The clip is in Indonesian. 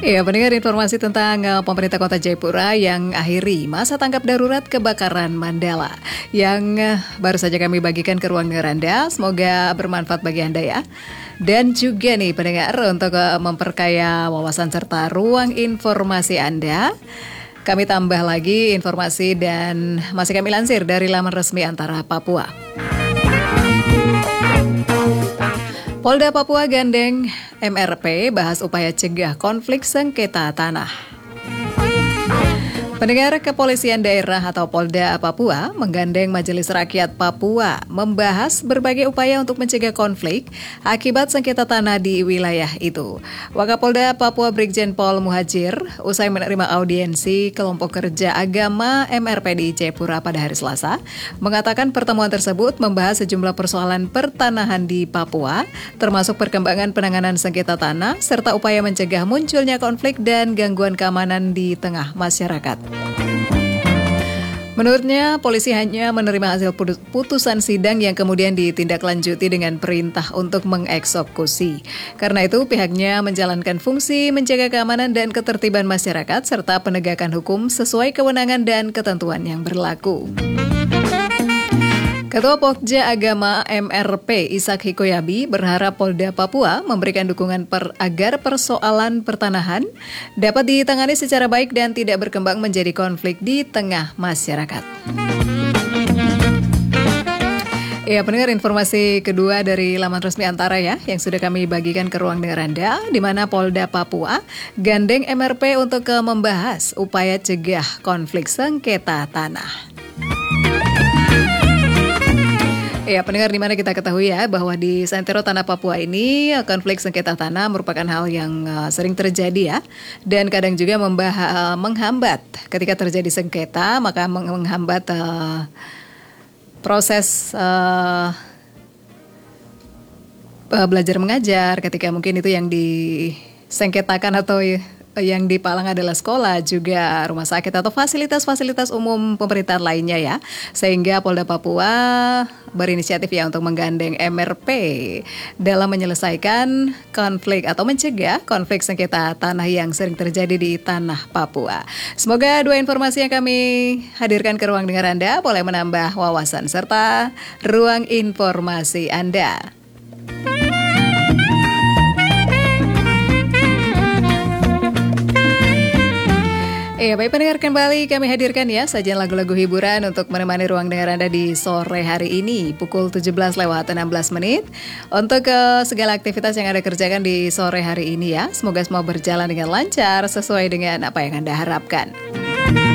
Ya, pendengar informasi tentang pemerintah Kota Jayapura yang akhiri masa tanggap darurat kebakaran Mandala yang baru saja kami bagikan ke ruang dengar Anda. Semoga bermanfaat bagi Anda ya. Dan juga nih pendengar untuk memperkaya wawasan serta ruang informasi Anda, kami tambah lagi informasi dan masih kami lansir dari laman resmi Antara Papua. Polda Papua gandeng MRP bahas upaya cegah konflik sengketa tanah. Pendengar, Kepolisian Daerah atau Polda Papua menggandeng Majelis Rakyat Papua membahas berbagai upaya untuk mencegah konflik akibat sengketa tanah di wilayah itu. Wakapolda Papua Brigjen Pol Muhajir usai menerima audiensi kelompok kerja agama MRP di Jayapura pada hari Selasa, mengatakan pertemuan tersebut membahas sejumlah persoalan pertanahan di Papua, termasuk perkembangan penanganan sengketa tanah serta upaya mencegah munculnya konflik dan gangguan keamanan di tengah masyarakat. Menurutnya, polisi hanya menerima hasil putusan sidang yang kemudian ditindaklanjuti dengan perintah untuk mengeksekusi. Karena itu, pihaknya menjalankan fungsi menjaga keamanan dan ketertiban masyarakat serta penegakan hukum sesuai kewenangan dan ketentuan yang berlaku. Ketua Pokja Agama MRP Ishak Hikoyabi berharap Polda Papua memberikan dukungan agar persoalan pertanahan dapat ditangani secara baik dan tidak berkembang menjadi konflik di tengah masyarakat. Ya, pendengar, informasi kedua dari laman resmi Antara ya, yang sudah kami bagikan ke ruang dengar Anda, di mana Polda Papua gandeng MRP untuk membahas upaya cegah konflik sengketa tanah. Ya, pendengar, di mana kita ketahui ya bahwa di santero tanah Papua ini konflik sengketa tanah merupakan hal yang sering terjadi ya, dan kadang juga menghambat ketika terjadi sengketa, maka menghambat proses belajar mengajar ketika mungkin itu yang disengketakan atau yang dipalang adalah sekolah, juga rumah sakit atau fasilitas-fasilitas umum pemerintahan lainnya ya. Sehingga Polda Papua berinisiatif ya untuk menggandeng MRP dalam menyelesaikan konflik atau mencegah konflik sengketa tanah yang sering terjadi di tanah Papua. Semoga dua informasi yang kami hadirkan ke ruang dengar Anda boleh menambah wawasan serta ruang informasi Anda. Ya, baik pendengar, kembali kami hadirkan ya sajian lagu-lagu hiburan untuk menemani ruang dengar Anda di sore hari ini pukul 17:16 untuk segala aktivitas yang Anda kerjakan di sore hari ini ya. Semoga semua berjalan dengan lancar sesuai dengan apa yang Anda harapkan.